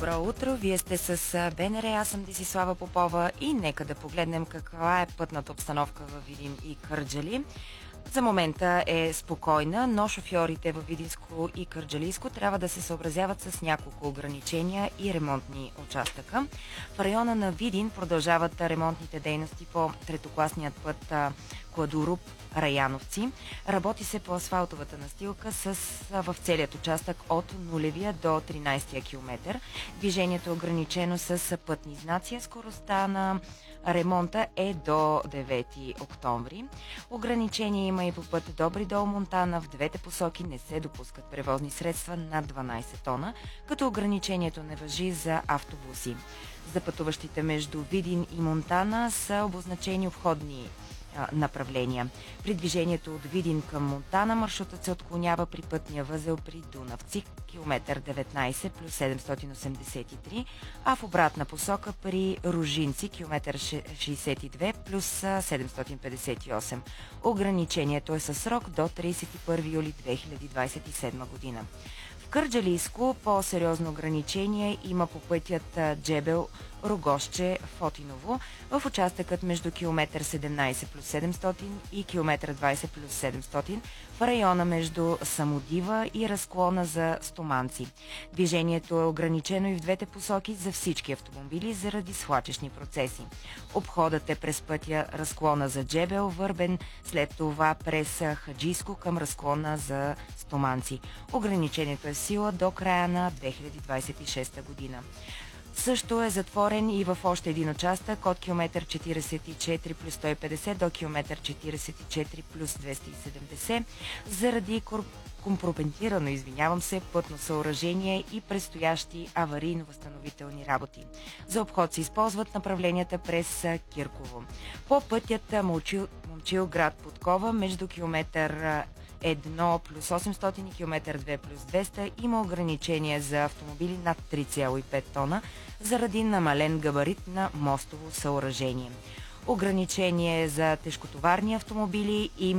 Добро утро! Вие сте с БНР, аз съм Десислава Попова и нека да погледнем каква е пътната обстановка във Видин и Кърджали. За момента е спокойна, но шофьорите във Видинско и Кърджалийско трябва да се съобразяват с няколко ограничения и ремонтни участъка. В района на Видин продължават ремонтните дейности по третокласният път Кладоруб Раяновци. Работи се по асфалтовата настилка в целият участък от нулевия до 13-я километър. Движението е ограничено с пътни знаци. Скоростта на ремонта е до 9 октомври. Ограничение има и по път Добри дол Монтана. В двете посоки не се допускат превозни средства над 12 тона, като ограничението не важи за автобуси. За пътуващите между Видин и Монтана са обозначени обходни направления. При движението от Видин към Монтана маршрутът се отклонява при пътния възел при Дунавци, километър 19 плюс 783, а в обратна посока при Ружинци, километър 62 плюс 758. Ограничението е със срок до 31 юли 2027 година. В Кърджалийско по-сериозно ограничение има по пътят Джебел Рогозче Фотиново в участъкът между километър 17 плюс 700 и километър 20 плюс 700 в района между Самодива и разклона за Стоманци. Движението е ограничено и в двете посоки за всички автомобили заради свлачищни процеси. Обходът е през пътя разклона за Джебел Върбен, след това през Хаджийско към разклона за Стоманци. Ограничението е в сила до края на 2026 година. Също е затворен и в още един участък от километър 44 плюс 150 до километър 44 плюс 270 заради компрометирано, пътно съоръжение и предстоящи аварийно-възстановителни работи. За обход се използват направленията през Кирково. По пътят Момчилград Подкова между километър 1 плюс 800 и километър 2 плюс 200 има ограничение за автомобили над 3,5 тона заради намален габарит на мостово съоръжение. Ограничение за тежкотоварни автомобили и